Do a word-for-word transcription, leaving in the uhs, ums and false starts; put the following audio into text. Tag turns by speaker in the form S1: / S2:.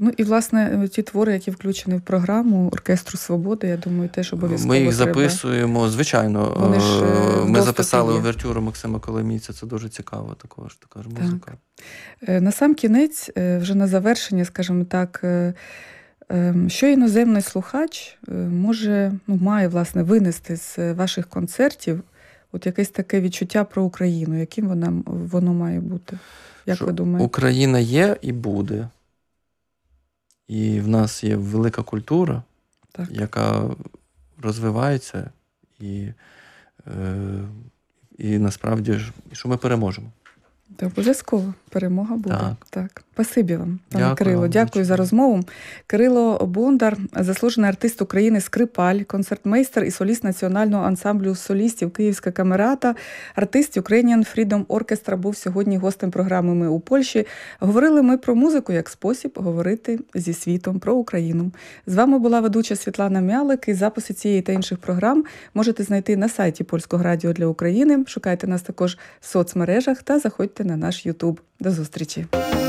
S1: Ну і, власне, ті твори, які включені в програму Оркестру Свободи, я думаю, теж обов'язково
S2: Ми їх
S1: треба.
S2: записуємо, звичайно.
S1: Вони ж, е, в
S2: Ми
S1: доступі
S2: записали
S1: є.
S2: увертюру Максима Коломійця, це дуже цікаво також, така ж музика.
S1: Е, На сам кінець, е, вже на завершення, скажімо так, е, е, що іноземний слухач е, може, ну, має, власне, винести з ваших концертів от якесь таке відчуття про Україну, яким вона, воно має бути? Як
S2: Що
S1: ви думаєте?
S2: Україна є і буде. І в нас є велика культура,
S1: Так.
S2: яка розвивається, і, е, і насправді, ж, що ми переможемо.
S1: Та обов'язково перемога буде.
S2: Так.
S1: Так. Спасибі вам, пане
S2: Дякую
S1: Кирило.
S2: вам
S1: Дякую
S2: дуже.
S1: за розмову. Кирило Бондар, заслужений артист України Скрипаль, концертмейстер і соліст національного ансамблю солістів Київська камерата, артист Ukrainian Freedom Orchestra, був сьогодні гостем програми «Ми у Польщі». Говорили ми про музику як спосіб говорити зі світом про Україну. З вами була ведуча Світлана Мялик, і записи цієї та інших програм можете знайти на сайті Польського радіо для України. Шукайте нас також в соцмережах та заходьте на наш Ютуб. До зустрічі!